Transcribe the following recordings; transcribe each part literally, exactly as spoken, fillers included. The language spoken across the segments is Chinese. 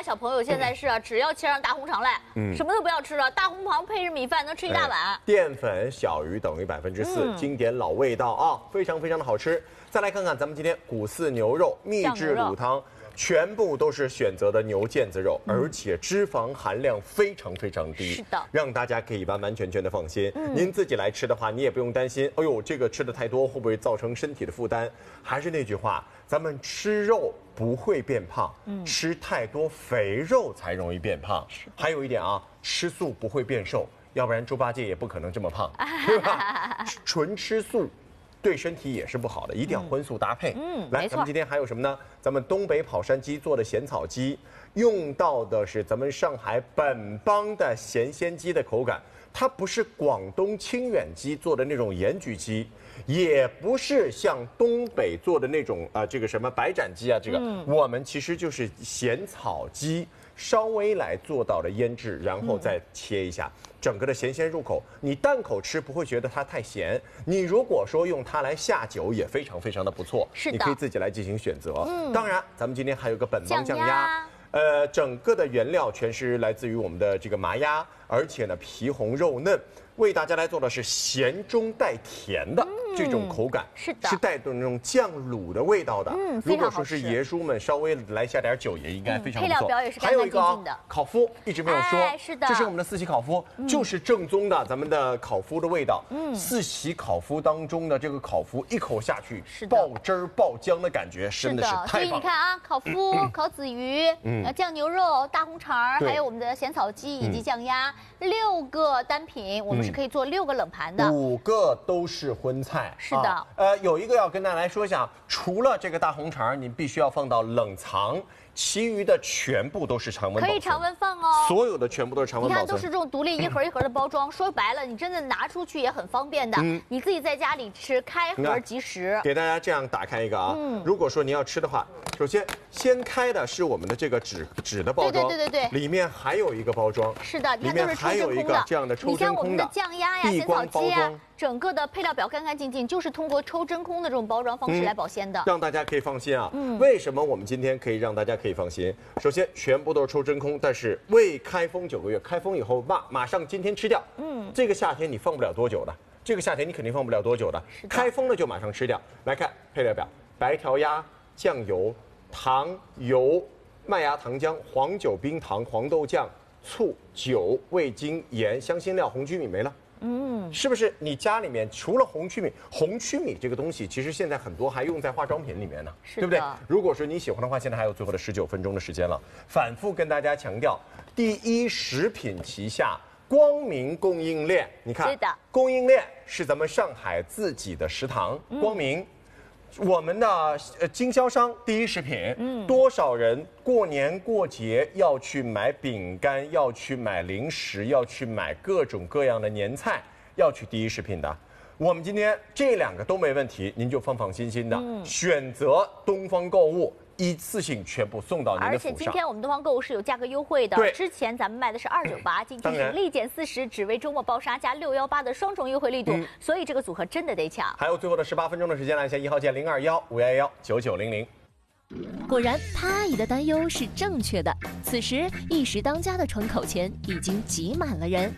小朋友现在是啊，只要切上大红肠来，嗯，什么都不要吃了，大红肠配着米饭能吃一大碗。 淀粉小于等于百分之四，经典老味道啊，非常非常的好吃。再来看看咱们今天古四牛肉秘制卤汤。 全部都是选择的牛腱子肉，而且脂肪含量非常非常低， 是的， 让大家可以完完全全的放心。嗯、您自己来吃的话，你也不用担心，哎呦，这个吃的太多会不会造成身体的负担？还是那句话，咱们吃肉不会变胖，嗯、吃太多肥肉才容易变胖。还有一点啊，吃素不会变瘦，要不然猪八戒也不可能这么胖，对吧？纯吃素。 对身体也是不好的，一定要荤素搭配。嗯，来，咱们今天还有什么呢？咱们东北跑山鸡做的咸草鸡，用到的是咱们上海本帮的咸鲜鸡的口感，它不是广东清远鸡做的那种盐焗鸡，也不是像东北做的那种啊、呃、这个什么白斩鸡啊，这个、嗯、我们其实就是咸草鸡。 稍微来做到了腌制，然后再切一下，嗯、整个的咸鲜入口。你淡口吃不会觉得它太咸。你如果说用它来下酒，也非常非常的不错。 是的， 你可以自己来进行选择。嗯，当然，咱们今天还有个本帮酱鸭。 呃，整个的原料全是来自于我们的这个麻鸭，而且呢皮红肉嫩，为大家来做的是咸中带甜的这种口感， 是的， 是带着那种酱卤的味道的。 嗯， 如果说是爷叔们稍微来下点酒，也应该非常不错。 配料表也是干干净净的。 烤麸一直没有说， 哎，是的， 这是我们的四喜烤麸，就是正宗的咱们的烤麸的味道。嗯，四喜烤麸当中的这个烤麸一口下去， 是爆汁儿爆浆的感觉，真的是太棒了。 所以你看啊，烤麸、烤子鱼，嗯，酱牛肉。 大红肠，还有我们的咸草鸡以及酱鸭，嗯、六个单品，我们是可以做六个冷盘的， 嗯、五个都是荤菜。 是的， 啊、呃，有一个要跟大家来说一下，除了这个大红肠，你必须要放到冷藏。 其余的全部都是常温保存， 可以常温放哦。所有的全部都是常温保存。 你看，都是这种独立一盒一盒的包装。说白了，你真的拿出去也很方便的。嗯，你自己在家里吃，开盒即食。给大家这样打开一个啊。嗯。如果说你要吃的话，首先先开的是我们的这个纸纸的包装。对对对对对。里面还有一个包装。是的，里面还有一个这样的抽真空的。你看我们的酱鸭呀、咸草鸡呀，整个的配料表干干净净，就是通过抽真空的这种包装方式来保鲜的， 让大家可以放心啊。嗯。为什么我们今天可以让大家可以放心？ 首先，全部都是抽真空，但是未开封九个月，开封以后马马上今天吃掉。嗯，这个夏天你放不了多久的，这个夏天你肯定放不了多久的。开封了就马上吃掉。来看配料表：白条鸭、酱油、糖、油、麦芽糖浆、黄酒、冰糖、黄豆酱、醋、酒、味精、盐、香辛料、红曲米没了。 嗯，是不是你家里面除了红曲米，红曲米这个东西，其实现在很多还用在化妆品里面呢，对不对？如果说你喜欢的话，现在还有最后的十九分钟的时间了。反复跟大家强调，第一食品旗下光明供应链，你看，是的，供应链是咱们上海自己的食堂，嗯、光明。 我们的呃经销商第一食品，嗯，多少人过年过节要去买饼干，要去买零食，要去买各种各样的年菜，要去第一食品的。我们今天这两个都没问题，您就放放心心的、嗯、选择东方购物。 一次性全部送到您的府上， 而且今天我们东方购物是有价格优惠的。对，之前咱们卖的是二九八，今天是立减四十，只为周末包杀加六幺八的双重优惠力度，嗯、所以这个组合真的得抢。 还有最后的十八分钟的时间，来一下一号键零二幺五幺幺九九零零。 果然，潘阿姨的担忧是正确的。此时，一时当家的窗口前已经挤满了人。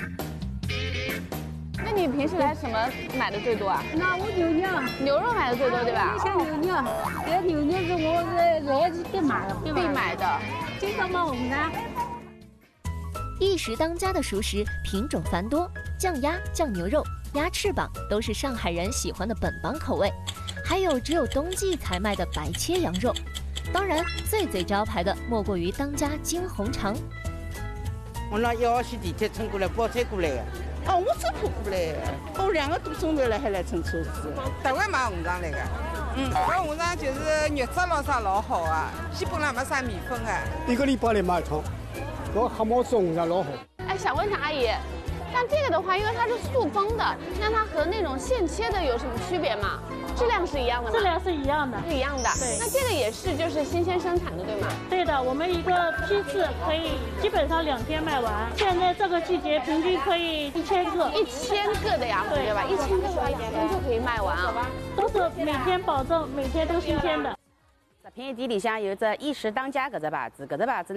那你平时来什么买的最多啊？ 那我牛肉， 牛肉买的最多，对吧？ 像牛肉，这牛肉是我来来必买的， 必买的， 经常买我们家。 一时当家的熟食品种繁多，酱鸭、酱牛肉、鸭翅膀都是上海人喜欢的本帮口味，还有只有冬季才卖的白切羊肉。当然，最最招牌的莫过于当家金红肠。 我那一号线地铁乘过来，包车过来的。 哦，我车跑过来，我两个多钟头了还来乘车子。 台湾买红肠来的，嗯，搿红肠就是肉质老啥老好啊，基本上没啥米粉啊。 一个礼拜来买一趟，搿黑毛子红肠老好。 哎，想问一下阿姨，像这个的话，因为它是塑封的，那它和那种现切的有什么区别吗？质量是一样的吗？ 质量是一样的， 是一样的。对，那这个也是就是新鲜生产的，对吗？ 对的，我们一个批次可以基本上两天卖完。现在这个季节平均可以一千个， 一千个的呀，对吧？一千个的话，一天就可以卖完啊。 都是每天保证每天都新鲜的。 食品店里向有只一时当家搿只牌子，搿只牌子。